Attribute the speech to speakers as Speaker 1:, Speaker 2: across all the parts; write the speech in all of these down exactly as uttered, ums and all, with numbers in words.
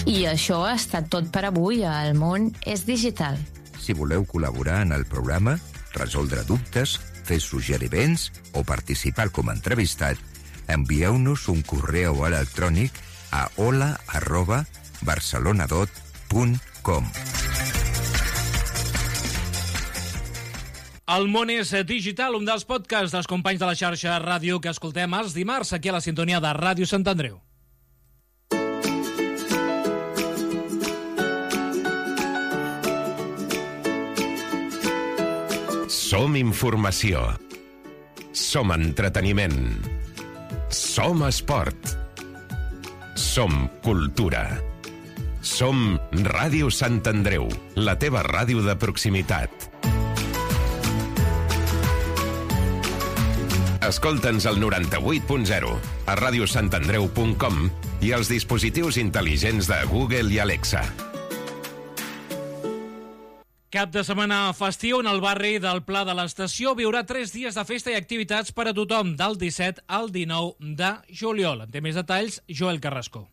Speaker 1: I això ha estat tot per avui. El món és digital.
Speaker 2: Si voleu col·laborar en el programa, resoldre dubtes, fer suggeriments o participar com a entrevistat, envieu-nos un correu electrònic a hola arroba barcelonadot punt com.
Speaker 3: El món és digital, un dels podcasts dels companys de la xarxa ràdio que escoltem els dimarts aquí a la sintonia de Ràdio Sant Andreu.
Speaker 4: Som informació. Som entreteniment. Som esport. Som cultura. Som Ràdio Sant Andreu, la teva ràdio de proximitat. Escolta'ns al noranta-vuit punt zero, a radiosantandreu punt com i als dispositius intel·ligents de Google i Alexa.
Speaker 3: Cap de setmana festiu en el barri del Pla de l'Estació viurà tres dies de festa i activitats per a tothom del disset al dinou de juliol. En té més detalls, Joel Carrasco.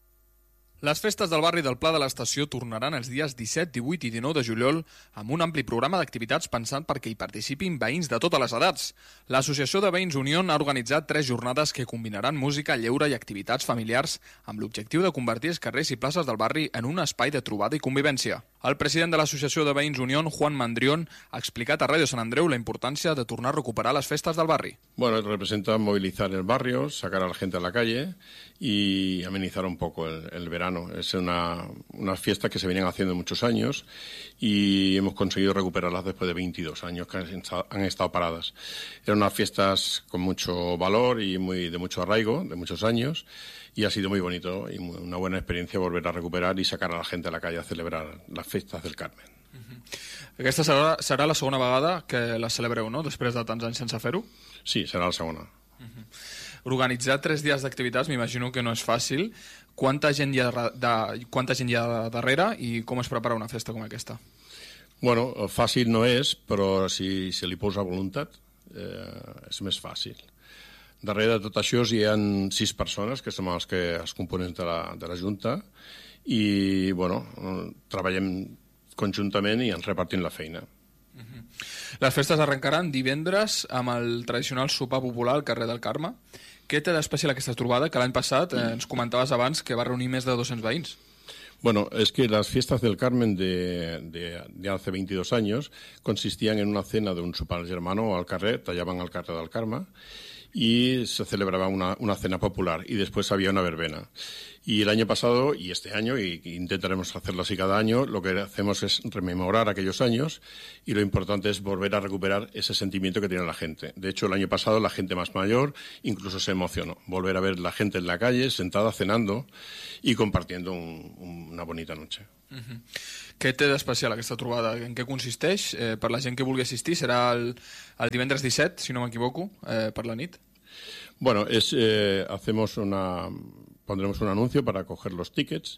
Speaker 5: Les festes del barri del Pla de l'Estació tornaran els dies disset, divuit i dinou de juliol amb un ampli programa d'activitats pensant perquè hi participin veïns de totes les edats. L'Associació de Veïns Unión ha organitzat tres jornades que combinaran música, lleure i activitats familiars amb l'objectiu de convertir els carrers i places del barri en un espai de trobada i convivència. El president de l'Associació de Veïns Unión, Juan Mandrión, ha explicat a Ràdio Sant Andreu la importància de tornar a recuperar les festes del barri.
Speaker 6: Bueno, representa movilizar el barrio, sacar a la gente a la calle y amenizar un poco el, el verano. Es una, una fiesta que se vienen haciendo muchos años y hemos conseguido recuperarlas después de veintidós años que han estado, han estado paradas. Eran unas fiestas con mucho valor y muy de mucho arraigo, de muchos años, y ha sido muy bonito y muy, una buena experiencia volver a recuperar y sacar a la gente a la calle a celebrar las festas del Carmen.
Speaker 5: Uh-huh. Aquesta serà, serà la segona vegada que la celebreu, no?, després de tants anys sense fer-ho?
Speaker 6: Sí, serà la segona.
Speaker 5: Uh-huh. Organitzar tres dies d'activitats m'imagino que no és fàcil. Quanta gent hi ha, de, quanta gent hi ha darrere i com es prepara una festa com aquesta?
Speaker 6: Bueno, fàcil no és, però si se li posa voluntat eh, és més fàcil. Darrere de tot això hi ha sis persones, que som els, que, els components de la, de la Junta, i bueno, treballem conjuntament i ens repartim la feina.
Speaker 5: Uh-huh. Les festes arrencaran divendres amb el tradicional sopar popular al carrer del Carme. Què té d'especial aquesta trobada, que l'any passat eh, ens comentaves abans que va reunir més de dos-cents veïns?
Speaker 6: Bueno, es que las fiestas del Carmen de, de, de hace veintidós años consistían en una cena de un sopar germano al carrer, tallaban al carrer del Carme, y se celebraba una, una cena popular y después había una verbena. Y el año pasado y este año, y intentaremos hacerlo así cada año, lo que hacemos es rememorar aquellos años y lo importante es volver a recuperar ese sentimiento que tiene la gente. De hecho, el año pasado la gente más mayor incluso se emocionó. Volver a ver la gente en la calle, sentada, cenando y compartiendo un, un, una bonita noche.
Speaker 5: Uh-huh. Què té d'especial aquesta trobada? En què consisteix? Eh, per la gent que vulgui assistir, serà el, el divendres disset, si no m'equivoco, eh, per la nit?
Speaker 6: Bueno, es, eh, hacemos una, pondremos un anuncio para coger los tickets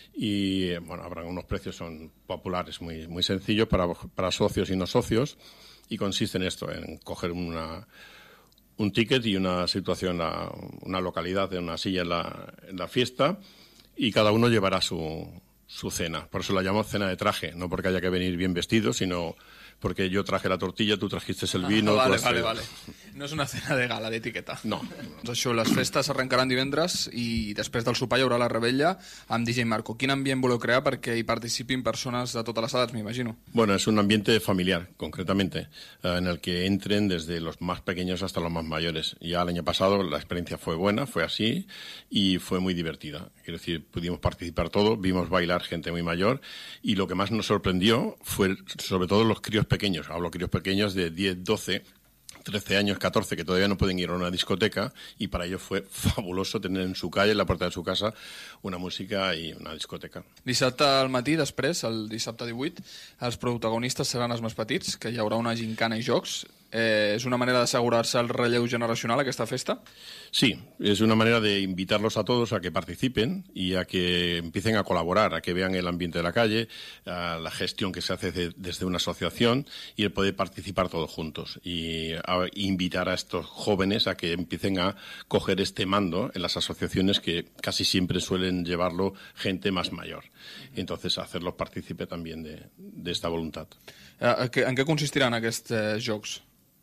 Speaker 6: y bueno, habrán unos precios son populares, muy, muy sencillos para, para socios y no socios, y consiste en esto, en coger una, un ticket y una situación, una, una localidad de una silla en la, en la fiesta, y cada uno llevará su, su cena. Por eso la llamo cena de traje, no porque haya que venir bien vestido, sino porque yo traje la tortilla, tu trajiste el vino...
Speaker 5: Ah, vale,
Speaker 6: tu
Speaker 5: vale, vale. No és una cena de gala, d'etiqueta.
Speaker 6: No.
Speaker 5: Doncs això, les festes arrencaran divendres i després del sopar hi haurà la rebella amb D J Marco. Quin ambient voleu crear perquè hi participin persones de totes les edats, m'imagino?
Speaker 6: Bueno, es un ambiente familiar, concretamente, en el que entren desde los más pequeños hasta los más mayores. Ya el año pasado la experiencia fue buena, fue así, y fue muy divertida. Quiero decir, pudimos participar todos, vimos bailar gente muy mayor, y lo que más nos sorprendió fue sobre todo los críos pequeños, hablo críos pequeños de diez, doce, trece años, catorce, que todavía no pueden ir a una discoteca, y para ellos fue fabuloso tener en su calle, en la puerta de su casa, una música i una discoteca.
Speaker 5: Dissabte al matí, després, el dissabte divuit, els protagonistes seran els més petits, que hi haurà una gincana i jocs. Eh, és una manera d'assegurar-se el relleu generacional, aquesta festa?
Speaker 6: Sí, es una manera de invitarlos a todos a que participen y a que empiecen a colaborar, a que vean el ambiente de la calle, a la gestión que se hace de, desde una asociación y el poder participar todos juntos y a invitar a estos jóvenes a que empiecen a coger este mando en las asociaciones que casi siempre suelen llevarlo gente más mayor. Y entonces hacerlos partícipe también de, de esta voluntad.
Speaker 5: En què consistiran aquests eh, jocs?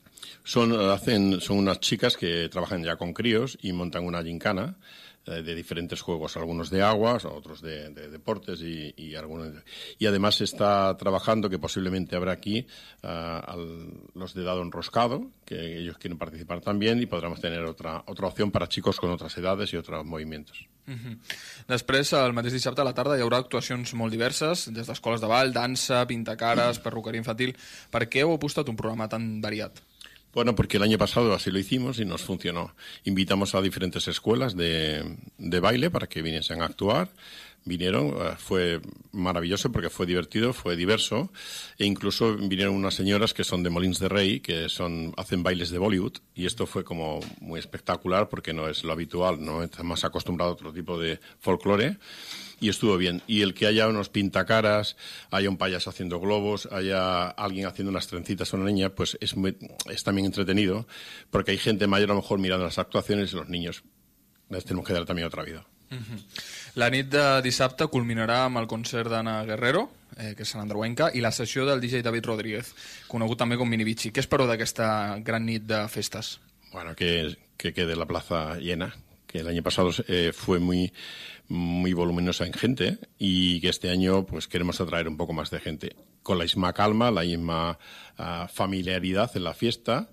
Speaker 6: Son, hacen, son unas chicas que trabajan ya con críos y montan una gincana eh, de diferentes juegos, algunos de aguas, otros de, de deportes y, y algunos. De, y además se está trabajando, que posiblemente habrá aquí, uh, al, los de dado enroscado, que ellos quieren participar también y podremos tener otra, otra opción para chicos con otras edades y otros movimientos.
Speaker 5: Uh-huh. Després, el mateix dissabte a la tarda, hi haurà actuacions molt diverses, des d'escoles de ball, dansa, pintacares, perruqueria infantil. Per què heu apostat un programa tan variat?
Speaker 6: Bueno, porque el año pasado así lo hicimos y nos funcionó. Invitamos a diferentes escuelas de, de baile para que viniesen a actuar. Vinieron, fue maravilloso porque fue divertido, fue diverso, e incluso vinieron unas señoras que son de Molins de Rey, que son hacen bailes de Bollywood, y esto fue como muy espectacular porque no es lo habitual, no está más acostumbrado a otro tipo de folclore, y estuvo bien. Y el que haya unos pintacaras, haya un payaso haciendo globos, haya alguien haciendo unas trencitas a una niña, pues es, muy, es también entretenido, porque hay gente mayor a lo mejor mirando las actuaciones y los niños les tenemos que dar también otra vida.
Speaker 5: Uh-huh. La nit de dissabte culminarà amb el concert d'Anna Guerrero, eh, que és Sant Andreuenca, i la sessió del D J David Rodríguez, conegut també com Mini Bichi. Què espereu d'aquesta gran nit de festes?
Speaker 6: Bueno, que, que quede la plaza llena, que el año pasado eh, fue muy, muy voluminosa en gente y que este año pues queremos atraer un poco más de gente, con la misma calma, la misma uh, familiaridad en la fiesta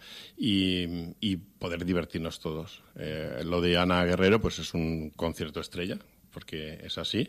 Speaker 6: y, y poder divertirnos todos. Eh, lo de Ana Guerrero pues es un concierto estrella, porque es así,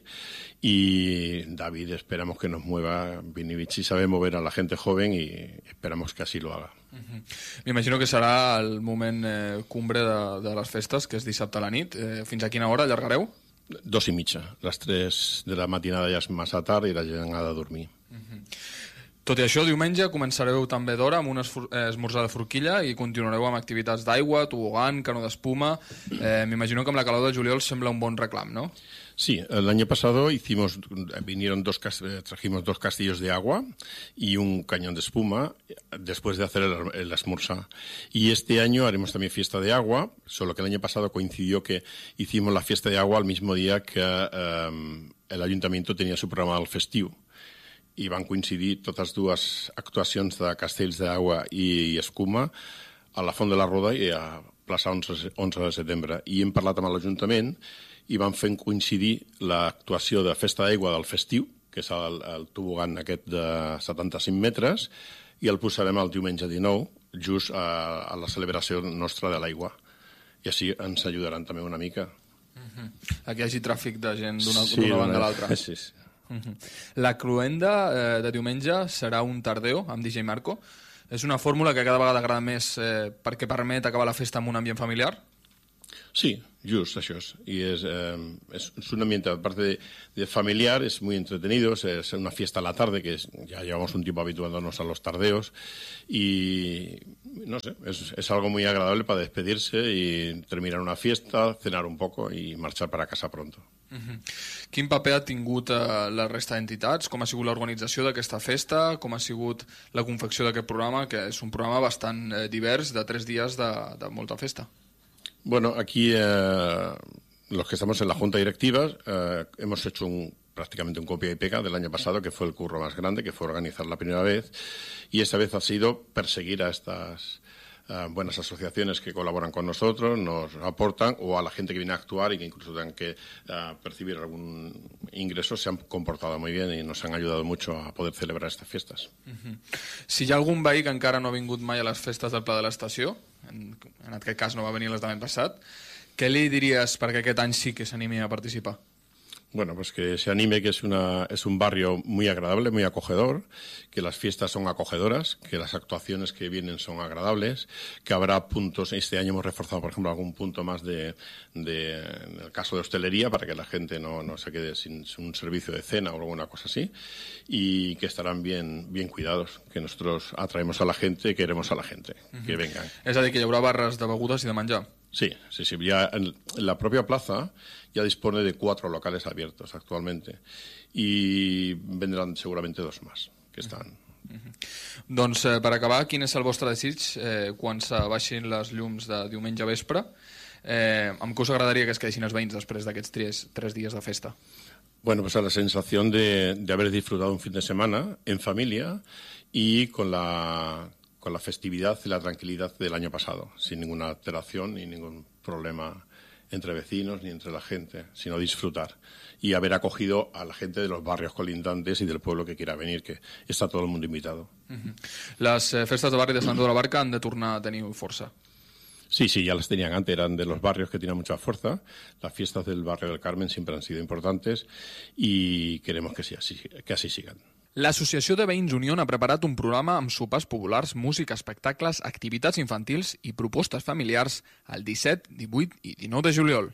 Speaker 6: y David esperamos que nos mueva. Vini Vici sabe mover a la gente joven y esperamos que así lo haga.
Speaker 5: Uh-huh. M'imagino que serà el moment eh, cumbre de, de les festes, que és dissabte a la nit. Eh, fins a quina hora allargareu?
Speaker 6: Dos i mitja. Les tres de la matinada ja és massa tard i la gent ha de dormir.
Speaker 5: Uh-huh. Tot i això, diumenge començareu també d'hora amb un esmorzar de forquilla i continuareu amb activitats d'aigua, tobogan, cano d'espuma. Eh, M'imagino que amb la calor de juliol sembla un bon reclam, ¿no?
Speaker 6: Sí, el año pasado hicimos, vinieron dos, trajimos dos castillos de agua y un cañón de espuma después de hacer el, el esmorzar. Y este año haremos también fiesta de agua, solo que el año pasado coincidió que hicimos la fiesta de agua al mismo día que um, el ayuntamiento tenía su programa del festiu. I van coincidir totes dues actuacions de castells d'aigua i escuma a la Font de la Roda i a plaça onze de setembre. I hem parlat amb l'Ajuntament i van fer coincidir l'actuació de Festa d'Aigua del festiu, que és el, el tobogan aquest de setanta-cinc metres, i el posarem el diumenge dinou, just a, a la celebració nostra de l'aigua. I així ens ajudaran també una mica.
Speaker 5: Uh-huh. Aquí hi hagi tràfic de gent d'una
Speaker 6: sí,
Speaker 5: banda a l'altra.
Speaker 6: Sí, sí.
Speaker 5: Uh-huh. La cloenda eh, de diumenge serà un tardeo amb D J Marco. És una fórmula que cada vegada agrada més eh, perquè permet acabar la festa amb un ambient familiar?
Speaker 6: Sí, just això és. Y es, eh, es un ambiente, aparte de, de familiar, es muy entretenido, es, es una fiesta a la tarde, que es, ya llevamos un tiempo habituándonos a los tardeos, y no sé, es, es algo muy agradable para despedirse y terminar una fiesta, cenar un poco y marchar para casa pronto.
Speaker 5: Uh-huh. Quin paper ha tingut eh, la resta d'entitats? Com ha sigut l'organització d'aquesta festa? Com ha sigut la confecció d'aquest programa, que és un programa bastant eh, divers, de tres dies de, de molta festa?
Speaker 6: Bueno, aquí eh, los que estamos en la Junta Directiva eh, hemos hecho un, prácticamente un copia y pega del año pasado, que fue el curro más grande, que fue organizar la primera vez, y esta vez ha sido perseguir a estas uh, buenas asociaciones que colaboran con nosotros, nos aportan, o a la gente que viene a actuar y que incluso tengan que uh, percibir algún ingreso, se han comportado muy bien y nos han ayudado mucho a poder celebrar estas fiestas.
Speaker 5: Uh-huh. Si hi ha algun veí que encara no ha vingut mai a les festes del Pla de l'Estació, en, en aquest cas no va venir les de l'any passat, què li diries perquè aquest any sí que s'animi a participar?
Speaker 6: Bueno, pues que se anime, que es, una, es un barrio muy agradable, muy acogedor, que las fiestas son acogedoras, que las actuaciones que vienen son agradables, que habrá puntos, este año hemos reforzado, por ejemplo, algún punto más de, de en el caso de hostelería, para que la gente no, no se quede sin un servicio de cena o alguna cosa así, y que estarán bien, bien cuidados, que nosotros atraemos a la gente, queremos a la gente, uh-huh. que vengan.
Speaker 5: És a dir, que hi haurà barres de begudes i de menjar.
Speaker 6: Sí, sí, sí. Ya en la propia plaza ya dispone de cuatro locales abiertos actualmente y vendrán seguramente dos más que están.
Speaker 5: Uh-huh. Doncs eh, per acabar, quin és el vostre desig eh, quan se baixin les llums de diumenge a vespre? Eh, amb què us agradaria que es quedessin els veïns després d'aquests tres, tres dies de festa?
Speaker 6: Bueno, pues a la sensación de, de haber disfrutado un fin de semana en familia y con la, con la festividad y la tranquilidad del año pasado, sin ninguna alteración ni ningún problema entre vecinos ni entre la gente, sino disfrutar y haber acogido a la gente de los barrios colindantes y del pueblo que quiera venir, que está todo el mundo invitado.
Speaker 5: Uh-huh. Les eh, festes de barri de Sant Andreu de la Barca han de tornar a tenir força.
Speaker 6: Sí, sí, ya las tenían antes, eran de los barrios que tienen mucha fuerza. Las fiestas del barrio del Carmen siempre han sido importantes y queremos que, sí, así, que así sigan.
Speaker 5: L'Associació de Veïns Unión ha preparat un programa amb sopars populars, música, espectacles, activitats infantils i propostes familiars el disset, divuit i dinou de juliol.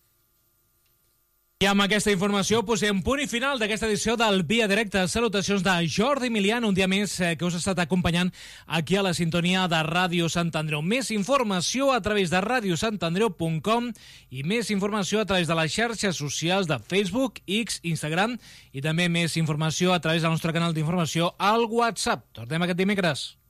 Speaker 3: I amb aquesta informació posem punt i final d'aquesta edició del Via Directa. Salutacions de Jordi Milian, un dia més eh, que us ha estat acompanyant aquí a la sintonia de Ràdio Sant Andreu. Més informació a través de radio sant andreu punt com i més informació a través de les xarxes socials de Facebook, X, Instagram i també més informació a través del nostre canal d'informació al WhatsApp. Tornem aquest dimecres.